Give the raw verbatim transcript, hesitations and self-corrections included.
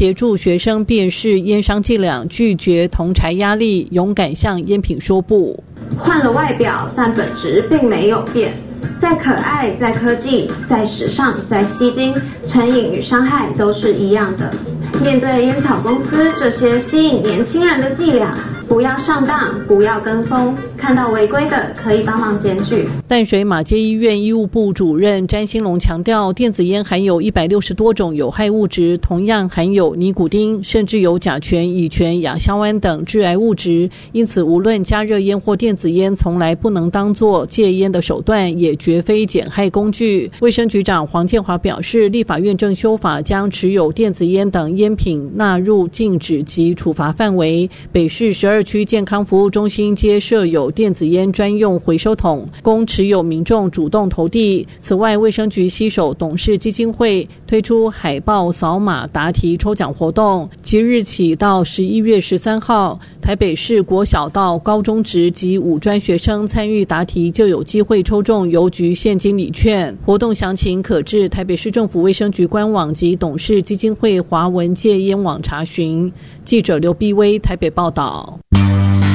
协助学生辨识烟商伎俩，拒绝同侪压力，勇敢向烟品说不。 换了外表，但本质并没有变。在可爱，在科技，在时尚，在吸睛，成瘾与伤害都是一样的。面对烟草公司这些吸引年轻人的伎俩，不要上当，不要跟风，看到违规的可以帮忙检举。 淡水马偕医院医务部主任詹兴龙强调，电子烟含有一百六十多种有害物质，同样含有尼古丁，甚至有甲醛、乙醛、亚硝胺等致癌物质，因此无论加热烟或电子烟，从来不能当作戒烟的手段，也绝非减害工具。卫生局长黄建华表示，立法院正修法，将持有电子烟等烟品纳入禁止及处罚范围。北市十二区健康服务中心皆设有电子烟专用回收桶，供持有民众主动投递。此外，卫生局携手董事基金会推出海报扫码答题抽奖活动，即日起到十一月十三号，台北市国小到高中职及五专学生参与答题，就有机会抽中邮局现金礼券。活动详情可至台北市政府卫生局官网及董事基金会华文戒烟网查询。记者刘碧薇台北报道。